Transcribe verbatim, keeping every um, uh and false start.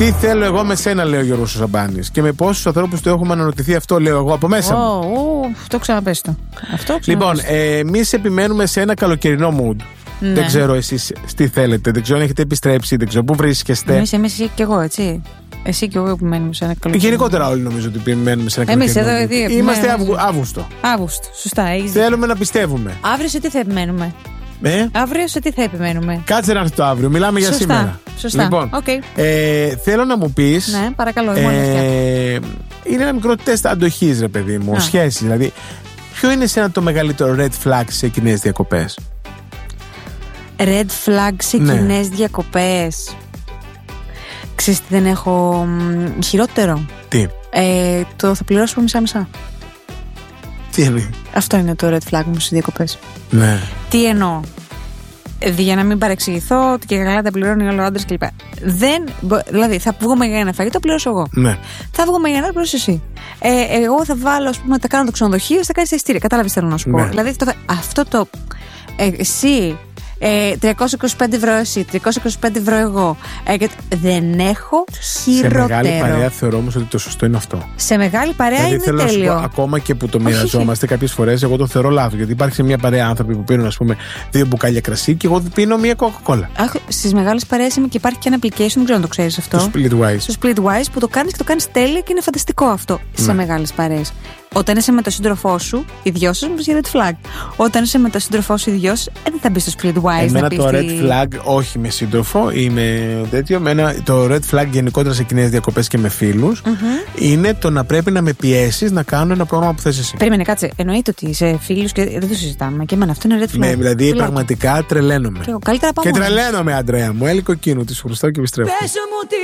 Τι θέλω εγώ με σένα, λέει ο Γιώργος Σαμπάνης. Και με πόσους ανθρώπους το έχουμε αναρωτηθεί αυτό, λέω εγώ από μέσα μου. Oh, oh, αυτό ξαναπες το. Αυτό Λοιπόν, ε, εμείς επιμένουμε σε ένα καλοκαιρινό mood. Ναι. Δεν ξέρω εσείς τι θέλετε, δεν ξέρω αν έχετε επιστρέψει, δεν ξέρω πού βρίσκεστε. Εμείς, εμείς εσύ και εγώ, έτσι. Εσύ και εγώ επιμένουμε σε ένα καλοκαιρινό. Γενικότερα όλοι νομίζω ότι επιμένουμε σε ένα εμείς καλοκαιρινό. Εμείς εδώ δύο. Είμαστε Αύγου, Αύγουστο. Αύγουστο, σωστά. Έχεις... Θέλουμε να πιστεύουμε. Αύριο σε τι θα επιμένουμε. Ε? Αύριο σε τι θα επιμένουμε. Κάτσε να έρθει το αύριο, μιλάμε για σωστά, σήμερα. Σωστά. Λοιπόν, okay. ε, θέλω να μου πεις. Ναι, παρακαλώ. Ε, είναι ένα μικρό τεστ αντοχής, ρε παιδί μου. Σχέση, δηλαδή. Ποιο είναι εσένα το μεγαλύτερο red flag σε κοινές διακοπές? Red flag σε ναι. κοινές διακοπές. Ξέρεις τι δεν έχω μ, χειρότερο? Τι? Ε, το θα πληρώσουμε μισά-μισά. Τι είναι? Αυτό είναι το red flag μου στις διακοπές. Ναι. Τι εννοώ? Για να μην παρεξηγηθώ ότι και καλά τα πληρώνει όλο ο άντρας κλπ. Δεν, δηλαδή θα βγούμε για ένα φαγητό, πληρώσω εγώ. Ναι. Θα βγούμε για ένα άλλο, πληρώσω εσύ. Ε, εγώ θα βάλω, ας πούμε, θα κάνω το ξενοδοχείο, θα κάνεις τα ειστήρια. Κατάλαβες τι θέλω να σου πω. Ναι. Δηλαδή το, αυτό το. Ε, εσύ. Ε, τριακόσια είκοσι πέντε ευρώ εσύ, τριακόσια είκοσι πέντε ευρώ εγώ. Ε, δεν έχω χειρότερο. Σε μεγάλη παρέα θεωρώ όμως ότι το σωστό είναι αυτό. Σε μεγάλη παρέα δηλαδή, είναι θέλω τέλειο. Να σου πω, ακόμα και που το μοιραζόμαστε κάποιες φορές, εγώ το θεωρώ λάθος. Γιατί υπάρχει σε μια παρέα άνθρωποι που πίνουν, ας πούμε, δύο μπουκάλια κρασί και εγώ πίνω μια κοκακόλα. Αχ, στις μεγάλες παρέες είμαι και υπάρχει και ένα application, δεν ξέρω αν το ξέρεις αυτό. Το Splitwise. Το Splitwise που το κάνεις και το κάνεις τέλεια και είναι φανταστικό αυτό. Ναι. Σε μεγάλες παρέες. Όταν είσαι με τον σύντροφό σου, οι δυο σας μιλάς για red flag. Όταν είσαι με τον σύντροφό σου, οι δυο σας, δεν θα μπει στο Splitwise. Εμένα να το πει red flag, όχι με σύντροφο ή με τέτοιο. Εμένα το red flag γενικότερα σε κοινές διακοπές και με φίλους mm-hmm. είναι το να πρέπει να με πιέσεις να κάνω ένα πρόγραμμα που θες εσύ. Περίμενε, κάτσε. Εννοείται ότι σε φίλους και δεν το συζητάμε. Και εμένα αυτό είναι red flag. Ναι, δηλαδή Φυλάκι. Πραγματικά τρελαίνομαι. Καλύτερα και τρελαίνομαι, Αντρέα μου. Έλικο εκείνου, τη χρωστάω και επιστρέφω.